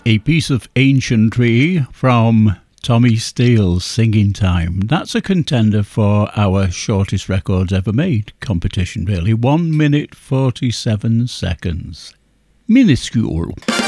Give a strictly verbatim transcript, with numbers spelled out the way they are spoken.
A Piece of Ancientry from Tommy Steele's Singing Time. That's a contender for our shortest records ever made competition, really. one minute forty-seven seconds. Minuscule.